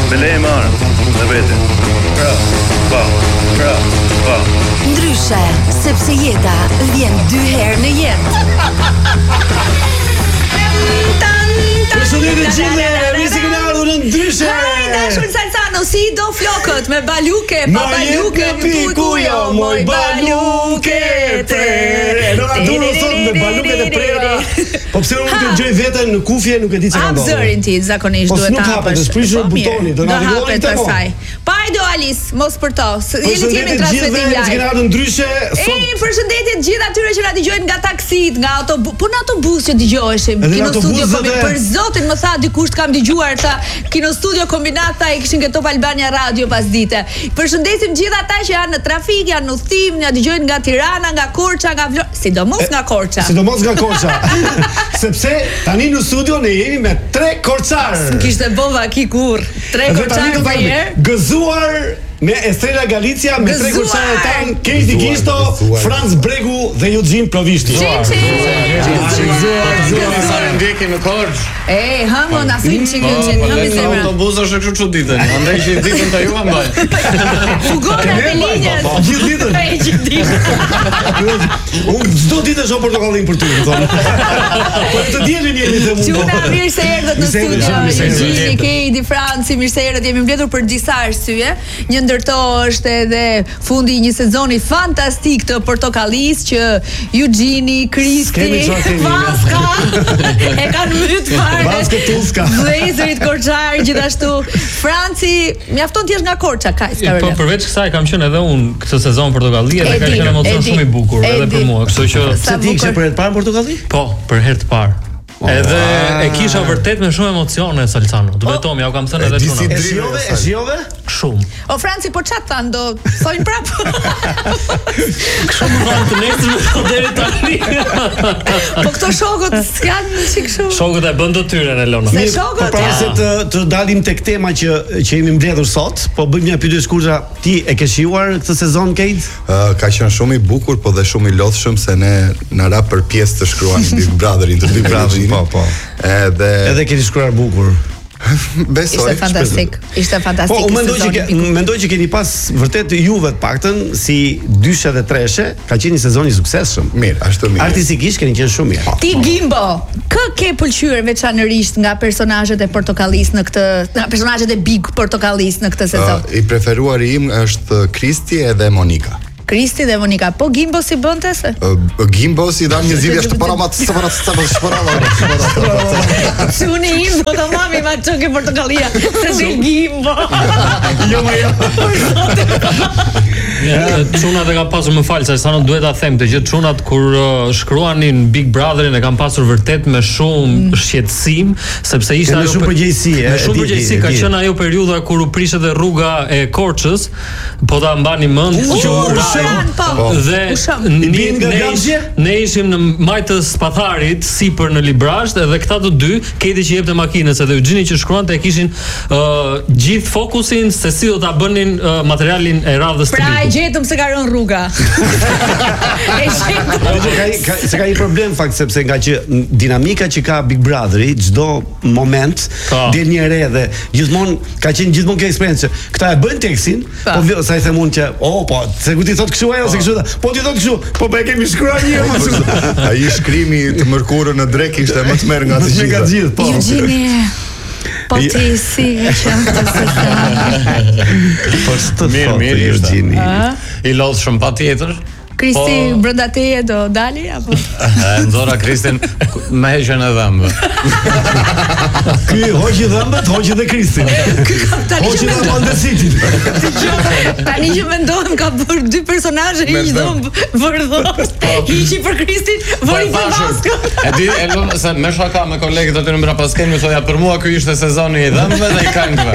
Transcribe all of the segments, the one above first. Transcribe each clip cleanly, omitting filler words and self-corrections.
Me le marr me vete. Po. Ndryshe, sepse jeta vjen 2 herë në jetë. Përshëndetje gjithë, mirë se keni ardhur në Ndryshe. Dashur Salsano, si do flokët me baluke, pa baluke, pikujo, moj baluke te. Nora Duro sot me baluke të prera. Po pse unë të gjoj veten në kufje, nuk e di çfarë ndodh. Zërin ti zakonisht duhet ta hapësh. Po s'prishur butoni, do na rregullojë këtë. Pa do Alice, mos për to. Jeni ti me transmetim live. Keni ardhur Ndryshe sot. Përshëndetje të gjithë atyre që na dëgjojnë nga taksit, nga autobus, po në autobus që dëgjoheshim. Kino Studio Kombinat, për zotin më tha dikush kam dëgjuar tha Kino Studio Kombinat tha e kishin këto Albania Radio pasdite. Përshëndesim gjithë ata që janë në trafik, janë në udhtim, na dëgjojnë nga Tirana, nga Korça, nga Vlorë, sidomos nga Korça. Sepse tani në studio ne jemi me 3 korçarë. Kishte bova ki kurr. 3 korçarë për herë. Gëzuar me Estrela Galicia, me 3 korçarë tan, Kejti Gisto, Franz Bregu dhe Eugene Provishti. Gëzuar ndjekin në Korçë. Hëngo na thyn që Eugene, hëmë zemra. Autobus është kështu çuditën. Andaj që ditën ta juva mbaj. Fugona me linjën. Gjithë ditën. Gjithë ditën. Unë çdo ditë shoh portokallin për ty, thonë. Po të dielin jeni të mund. Çuna mirë se erdhët në studio. Eugene, Kejti, Franci, mirë se erdhët. Jemi mbledhur për disa arsye. Një ndërto është edhe fundi i një sezoni fantastik të portokallis që Eugene, Kristi, Vaska e kanë mbyt fare. Vaska Tuska. Vëllezërit Korçar gjithashtu. Franci, mjafton ti jesh nga Korça, kaq ska Po përveç kësaj kam qenë edhe unë këtë sezon në Portokalli dhe ka qenë emocion shumë i bukur edhe për mua, kështu që se ti ishe për herë të parë në Portokalli? Po, për herë të parë. Edhe e kisha vërtet me shumë emocione Salsano. Do betom, ja u kam thënë edhe çuna. E shijove? Shumë. O Franci, po çat than do thojnë prap. Kështu më thonë të nesër deri tani. Po këto shokët s'kan si kështu. Shokët e bën dotyrën e Lona. Se shokët. Po pra se të dalim tek tema që jemi mbledhur sot, po bëjmë një pyetje shkurtër. Ti e ke shijuar këtë sezon Kate? Ka qenë shumë i bukur, po dhe shumë i lodhshëm se ne na ra për pjesë të shkruajmë Big Brotherin, të Big Brotherin. Po. Edhe keni shkruar bukur. Besoj. Ishte fantastik. Po, mendoj që keni pas vërtet juve të paktën si dyshe dhe treshe, ka qenë një sezon i suksesshëm. Mirë, ashtu mirë. Artistikisht keni qenë shumë mirë. Ti Gimbo, kë ke pëlqyer veçanërisht nga personazhet e Portokallis në këtë, nga personazhet e Big Portokallis në këtë sezon? I preferuari im është Kristi edhe Monika. Kristi dhe Monika, po Gimbo si bënte se? Gimbo si dam një zgjidhje të paramat Se unë im do të mami ma çonke Portokallia se del Gimbo. Jo. Çunat e kam pasur më fal, sa nuk duhet ta them të gjithë çunat kur shkruanin Big Brotherin e kam pasur vërtet me shumë shqetësim, sepse ishte ajo shumë përgjegjësi. Me shumë përgjegjësi ka qenë ajo periudha kur u prish edhe rruga e Korçës, po ta mbani mend që dhe ne ishim në majtës Patharit sipër në Librazh edhe këta të dy, Keti që jepte makinës edhe Eugene që shkruante e kishin gjithë fokusin se si do ta bënin materialin e radhës të Pra e gjetëm se ka rënë rruga. Se ka një problem fakt sepse nga që dinamika që ka Big Brotheri çdo moment del një re dhe gjithmonë ka qenë gjithmonë kjo eksperiencë. Këta e bën tekstin, po sa i them unë që po se ku ti thot kështu ajo se kështu. Po ti thot kështu, po e kemi shkruar një emocion. Ai shkrimi të mërkurën në drek ishte më të merr nga të gjithë. Po. Po ti si e qëmë të sëtë. Mirë, Eugene. I lodh shumë patjetër. Kristi brenda teje do dali apo? Nxora Kristin me heqën e dhëmbë. Ky hoqi dhëmbët, hoqi dhe Kristin. Hoqi dhe pandesitin. Tani që mendohem ka bërë 2 personazhe hiq dhëmbë vërdhos. Hiqi për Kristin, vori për Vaskën. E di, se me shaka me kolegët aty në Mbrapasken më thoja për mua ky ishte sezoni i dhëmbëve dhe i këngëve.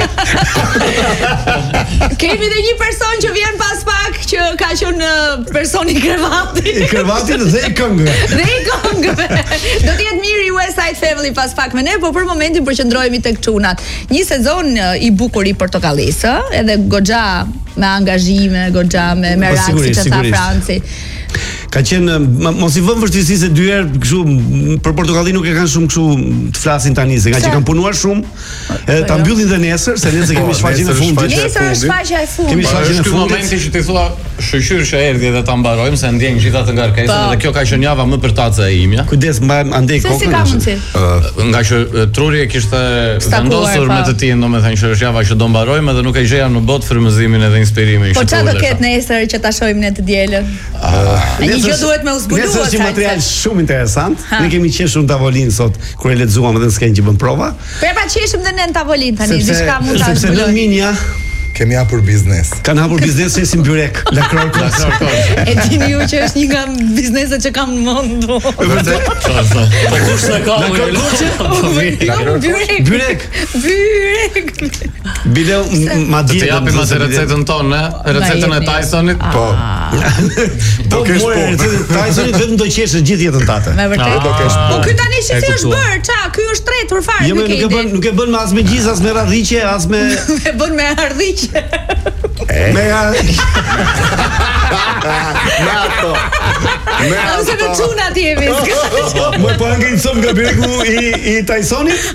Kemi dhe një person që vjen pas pak që ka qenë personi i krevatit dhe i këngëve. Do të jetë mirë i West Side Family pas pak me ne, por për momentin përqendrohemi tek çunat. Një sezon i bukur i Portokallisë, edhe goxha me angazhime, goxha me merak, siç e tha Franci. Ka qenë mos i vëm vështirësi se 2 herë kështu për Portokallin nuk e kanë shumë kështu të flasin tani se që kanë punuar shumë. Ta mbyllin dhe nesër, se nesër kemi shfaqjen e fundit. Nesër është shfaqja e fundit. Kemi shfaqjen e fundit. Momenti që ti thua shoqyr që erdhi dhe ta mbarojmë se ndjen gjithë atë ngarkesën dhe kjo ka qenë java më përtace e imja. Kujdes mbajmë andej kokën. Nga që Truri e kishte vendosur me të tij, domethënë që është java që do mbarojmë dhe nuk e gjeja në botë frymëzimin edhe inspirimin. Po çfarë do ketë nesër që ta shohim ne të dielën? Një gjë duhet me u zbuluar. Nesër është një material shumë interesant. Ne kemi qeshur në tavolinë sot kur e lexuam edhe s'kenë që bën prova. Po pa qeshim dhe ne në tavolinë tani, diçka mund ta zbulojmë. Sepse në Minja kemi hapur biznes. Kanë hapur biznes si byrek, lakror kos. E dini ju që është një nga bizneset që kam në mend. Vërtet? Po kush sa ka? Byrek. Bile madje të japim atë recetën tonë, recetën e Tysonit. Po. Do kesh po. Tysonit vetëm do qeshë gjithë jetën tate. Me vërtet. Po ky tani si është bër, ça? Ky është tretur fare. Jo, nuk e bën me as me gjizë, as me radhiqe, as me e bën me ardhiqe. Mega. Nato. Ose me çuna ti e vis. Më po angin som nga Byreku i Tysonit?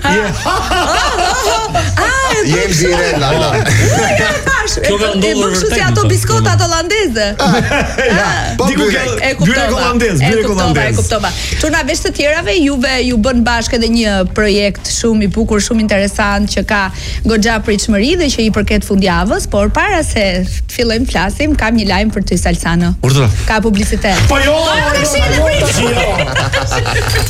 Jem dire la. Kjo ka ndodhur vërtet. Si ato biskotat holandeze. Diku e kuptova. E kuptova. Çuna vesh të tjerave juve ju bën bashkë edhe një projekt shumë i bukur, shumë interesant që ka goxha pritshmëri dhe që i përket fundjavës, por para se të fillojmë të flasim, kam një lajm për ty Salsano. Urdhëro. Ka publicitet. Po jo.